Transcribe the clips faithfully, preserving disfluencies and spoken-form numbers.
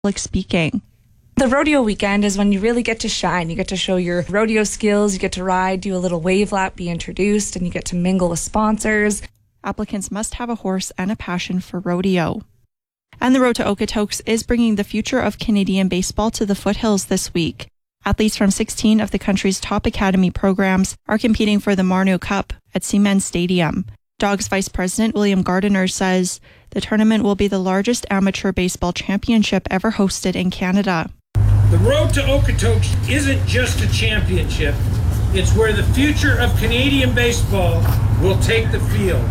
public speaking. The rodeo weekend is when you really get to shine. You get to show your rodeo skills, you get to ride, do a little wave lap, be introduced, and you get to mingle with sponsors. Applicants must have a horse and a passion for rodeo. And the Road to Okotoks is bringing the future of Canadian baseball to the foothills this week. Athletes from sixteen of the country's top academy programs are competing for the Marno Cup at Seaman Stadium. Dogs Vice President William Gardiner says the tournament will be the largest amateur baseball championship ever hosted in Canada. The Road to Okotoks isn't just a championship. It's where the future of Canadian baseball will take the field.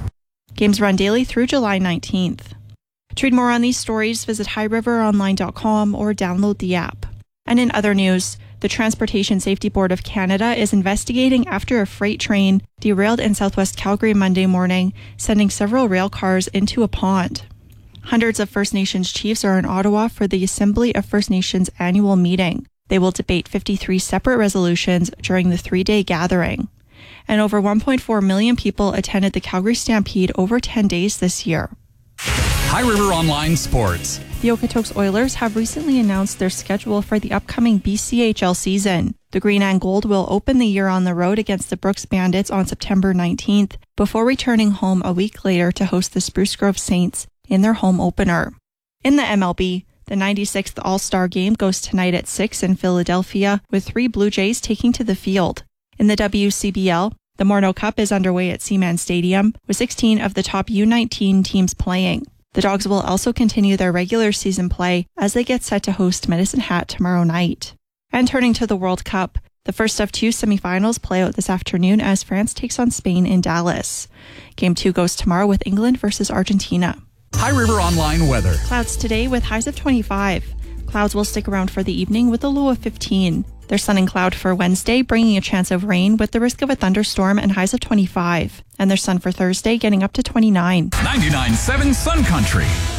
Games run daily through July nineteenth. To read more on these stories, visit high river online dot com or download the app. And in other news, the Transportation Safety Board of Canada is investigating after a freight train derailed in southwest Calgary Monday morning, sending several rail cars into a pond. Hundreds of First Nations chiefs are in Ottawa for the Assembly of First Nations annual meeting. They will debate fifty-three separate resolutions during the three-day gathering. And over one point four million people attended the Calgary Stampede over ten days this year. High River Online Sports. The Okotoks Oilers have recently announced their schedule for the upcoming B C H L season. The Green and Gold will open the year on the road against the Brooks Bandits on September nineteenth, before returning home a week later to host the Spruce Grove Saints in their home opener. In the M L B, the ninety-sixth All-Star Game goes tonight at six in Philadelphia, with three Blue Jays taking to the field. In the W C B L, the Marno Cup is underway at Seaman Stadium, with sixteen of the top U nineteen teams playing. The Dogs will also continue their regular season play as they get set to host Medicine Hat tomorrow night. And turning to the World Cup, the first of two semifinals play out this afternoon as France takes on Spain in Dallas. Game two goes tomorrow with England versus Argentina. High River Online weather. Clouds today with highs of twenty-five. Clouds will stick around for the evening with a low of fifteen. There's sun and cloud for Wednesday, bringing a chance of rain with the risk of a thunderstorm and highs of twenty-five. And there's sun for Thursday, getting up to twenty-nine. ninety-nine point seven Sun Country.